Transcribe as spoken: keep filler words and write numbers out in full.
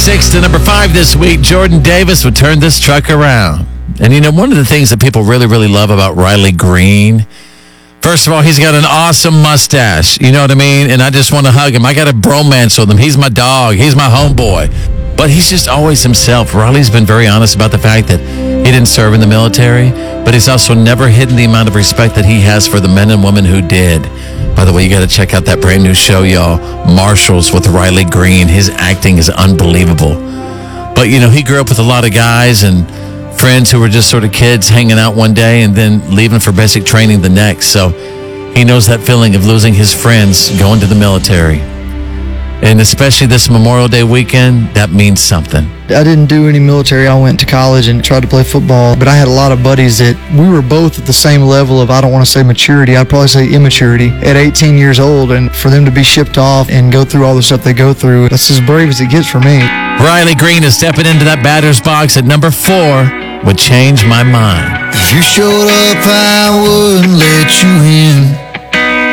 six to number five this week. Jordan Davis would turn this truck around. And, you know, one of the things that people really, really love about Riley Green, first of all, he's got an awesome mustache. You know what I mean? And I just want to hug him. I got a bromance with him. He's my dog. He's my homeboy. But he's just always himself. Riley's been very honest about the fact that he didn't serve in the military, but he's also never hidden the amount of respect that he has for the men and women who did. By the way, you got to check out that brand new show, y'all, Marshals with Riley Green. His acting is unbelievable. But, you know, he grew up with a lot of guys and friends who were just sort of kids hanging out one day and then leaving for basic training the next. So he knows that feeling of losing his friends going to the military. And especially this Memorial Day weekend, that means something. I didn't do any military. I went to college and tried to play football, but I had a lot of buddies that we were both at the same level of, I don't want to say maturity, I'd probably say immaturity at eighteen years old. And for them to be shipped off and go through all the stuff they go through, that's as brave as it gets for me. Riley Green is stepping into that batter's box at number four. Would change my mind. If you showed up, I wouldn't let you in.